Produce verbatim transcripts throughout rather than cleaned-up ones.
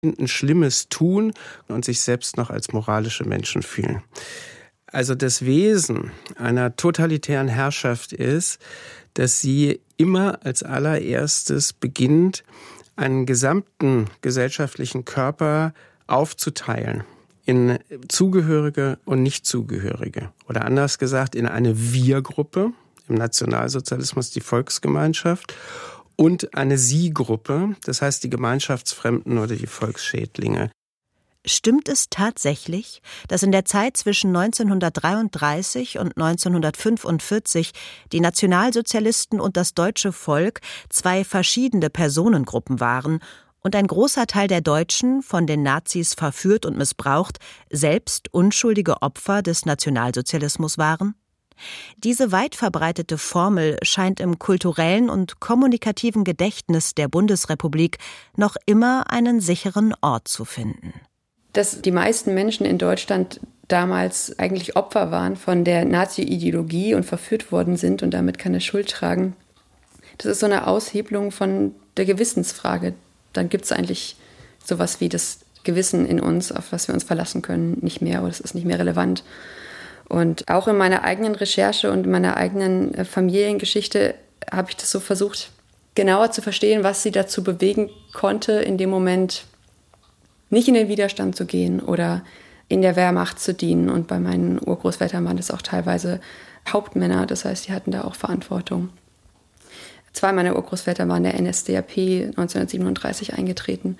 ein Schlimmes tun und sich selbst noch als moralische Menschen fühlen. Also das Wesen einer totalitären Herrschaft ist, dass sie immer als allererstes beginnt, einen gesamten gesellschaftlichen Körper aufzuteilen in Zugehörige und Nichtzugehörige. Oder anders gesagt, in eine Wir-Gruppe, im Nationalsozialismus die Volksgemeinschaft, und eine Sie-Gruppe, das heißt die Gemeinschaftsfremden oder die Volksschädlinge. Stimmt es tatsächlich, dass in der Zeit zwischen neunzehnhundertdreiunddreißig und neunzehnhundertfünfundvierzig die Nationalsozialisten und das deutsche Volk zwei verschiedene Personengruppen waren und ein großer Teil der Deutschen, von den Nazis verführt und missbraucht, selbst unschuldige Opfer des Nationalsozialismus waren? Diese weit verbreitete Formel scheint im kulturellen und kommunikativen Gedächtnis der Bundesrepublik noch immer einen sicheren Ort zu finden. Dass die meisten Menschen in Deutschland damals eigentlich Opfer waren von der Nazi-Ideologie und verführt worden sind und damit keine Schuld tragen, das ist so eine Aushebelung von der Gewissensfrage. Dann gibt es eigentlich sowas wie das Gewissen in uns, auf was wir uns verlassen können, nicht mehr, oder es ist nicht mehr relevant. Und auch in meiner eigenen Recherche und in meiner eigenen Familiengeschichte habe ich das so versucht, genauer zu verstehen, was sie dazu bewegen konnte, in dem Moment nicht in den Widerstand zu gehen oder in der Wehrmacht zu dienen. Und bei meinen Urgroßvätern waren das auch teilweise Hauptmänner, das heißt, die hatten da auch Verantwortung. Zwei meiner Urgroßväter waren der N S D A P neunzehnhundertsiebenunddreißig eingetreten.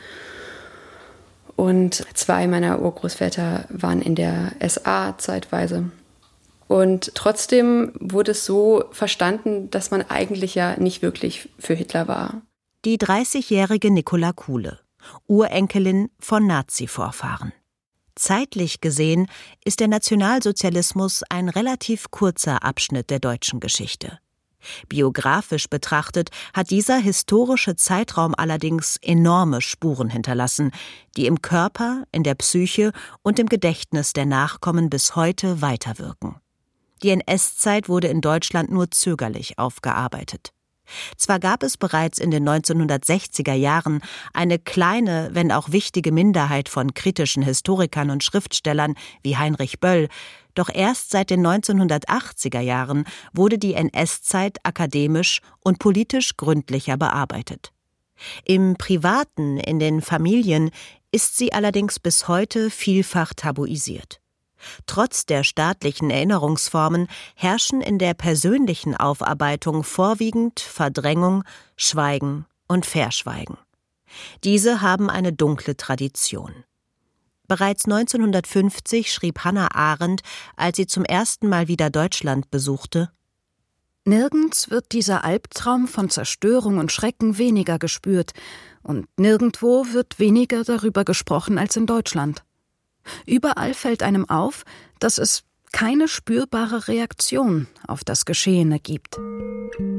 Und zwei meiner Urgroßväter waren in der S A zeitweise. Und trotzdem wurde es so verstanden, dass man eigentlich ja nicht wirklich für Hitler war. Die dreißigjährige Nicola Kuhle, Urenkelin von Nazi-Vorfahren. Zeitlich gesehen ist der Nationalsozialismus ein relativ kurzer Abschnitt der deutschen Geschichte. Biografisch betrachtet hat dieser historische Zeitraum allerdings enorme Spuren hinterlassen, die im Körper, in der Psyche und im Gedächtnis der Nachkommen bis heute weiterwirken. Die N S-Zeit wurde in Deutschland nur zögerlich aufgearbeitet. Zwar gab es bereits in den neunzehnhundertsechziger Jahren eine kleine, wenn auch wichtige Minderheit von kritischen Historikern und Schriftstellern wie Heinrich Böll, doch erst seit den neunzehnhundertachtziger Jahren wurde die N S-Zeit akademisch und politisch gründlicher bearbeitet. Im Privaten, in den Familien, ist sie allerdings bis heute vielfach tabuisiert. Trotz der staatlichen Erinnerungsformen herrschen in der persönlichen Aufarbeitung vorwiegend Verdrängung, Schweigen und Verschweigen. Diese haben eine dunkle Tradition. Bereits neunzehnhundertfünfzig schrieb Hannah Arendt, als sie zum ersten Mal wieder Deutschland besuchte: Nirgends wird dieser Albtraum von Zerstörung und Schrecken weniger gespürt, und nirgendwo wird weniger darüber gesprochen als in Deutschland. Überall fällt einem auf, dass es keine spürbare Reaktion auf das Geschehene gibt.